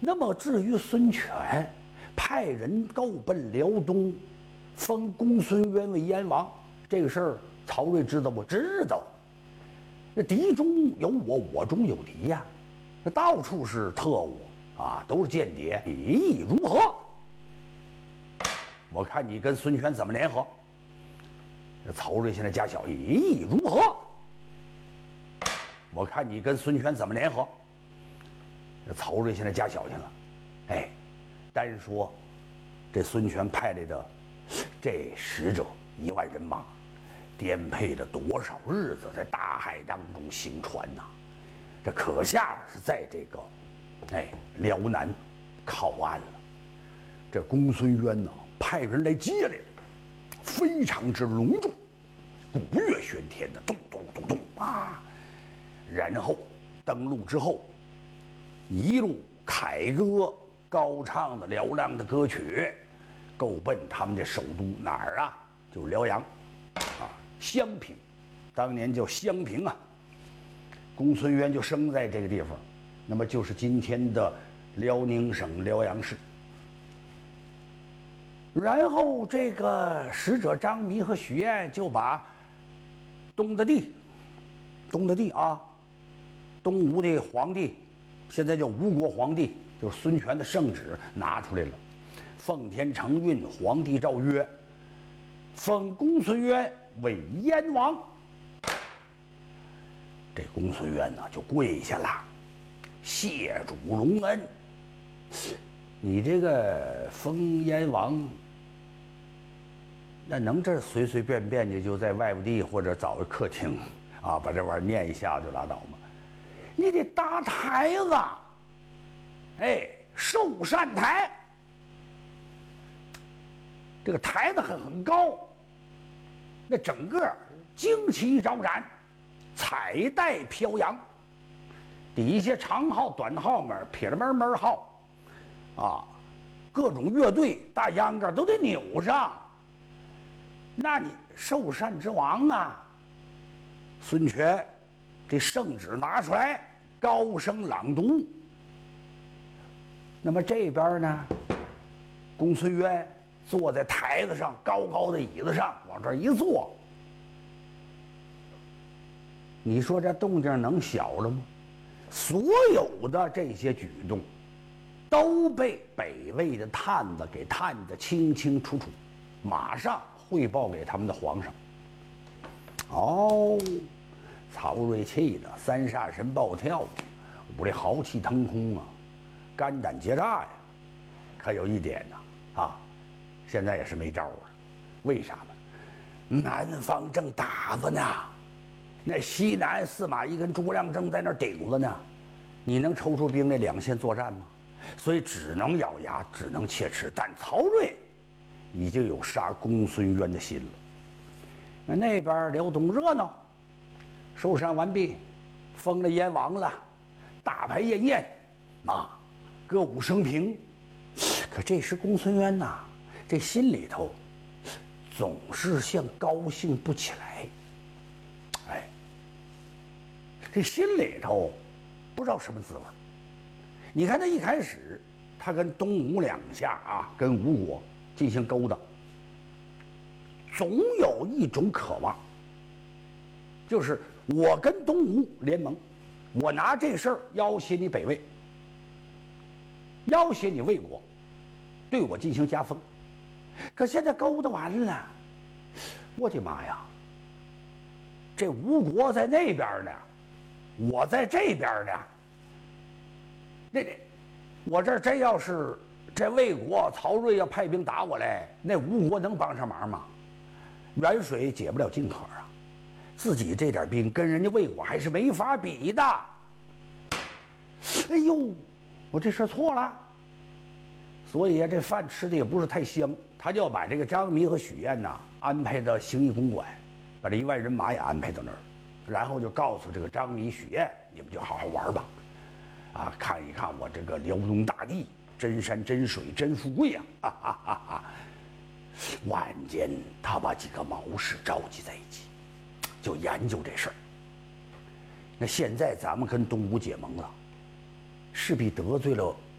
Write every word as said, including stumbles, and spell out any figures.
那么至于孙权派人够奔辽东，封公孙渊为燕王，这个事儿曹睿知道不？知道。那敌中有我，我中有敌呀，那到处是特务啊，都是间谍，你意如何？我看你跟孙权怎么联合。这曹睿现在加小，你意如何？我看你跟孙权怎么联合。这曹睿现在加小心了，哎，单说这孙权派来的这使者一万人马，颠沛了多少日子，在大海当中行船呐、啊？这可下是在这个哎辽南靠岸了。这公孙渊呐、啊，派人来接来了，非常之隆重，鼓乐喧天的，咚咚咚咚啊！然后登陆之后，一路凯歌高唱的嘹亮的歌曲，够奔他们的首都哪儿啊？就是辽阳啊，襄平，当年叫襄平啊。公孙渊就生在这个地方，那么就是今天的辽宁省辽阳市。然后这个使者张弥和许燕就把东的地，东的地啊，东吴的皇帝，现在叫吴国皇帝，就是孙权的圣旨拿出来了。奉天承运，皇帝诏曰：封公孙渊为燕王。这公孙渊呢就跪下了，谢主隆恩。你这个封燕王，那能这随随便便的就在外务地或者找个客厅啊，把这玩意儿念一下就拉倒吗？你得搭台子，哎，寿善台，这个台子很很高，那整个旌旗招展，彩带飘扬，底下长号短号门撇了门门号。啊，各种乐队大秧歌都得扭上，那你寿善之王啊！孙权这圣旨拿出来，高声朗读。那么这边呢，公孙渊坐在台子上，高高的椅子上，往这一坐，你说这动静能小了吗？所有的这些举动都被北魏的探子给探得清清楚楚，马上汇报给他们的皇上。哦，曹睿气的三煞神暴跳，屋里豪气腾空啊，肝胆结炸呀！可有一点呢，啊，现在也是没招了。为啥呢？南方正打着呢，那西南司马懿跟诸葛亮正在那顶着呢，你能抽出兵来两线作战吗？所以只能咬牙，只能切齿。但曹睿已经有杀公孙渊的心了。那那边辽东热闹，受禅完毕，封了燕王了，大排宴宴啊，歌舞升平。可这时公孙渊呐，这心里头总是像高兴不起来。哎，这心里头不知道什么滋味。你看他一开始，他跟东吴两下啊，跟吴国进行勾当，总有一种渴望，就是我跟东吴联盟，我拿这事儿要挟你北魏，要挟你魏国，对我进行加封。可现在勾搭完了，我的妈呀！这吴国在那边呢，我在这边呢。那我这真要是这魏国曹睿要派兵打我来，那吴国能帮上忙吗？远水解不了近渴啊，自己这点兵跟人家魏国还是没法比的。哎呦，我这事错了，所以啊，这饭吃的也不是太香。他就要把这个张弥和许燕呐安排到形意公馆，把这一万人马也安排到那儿，然后就告诉这个张弥、许燕，你们就好好玩吧。啊，看一看我这个辽东大地，真山真水真富贵呀！哈哈哈哈！晚间，他把几个谋士召集在一起，就研究这事儿。那现在咱们跟东吴结盟了，势必得罪了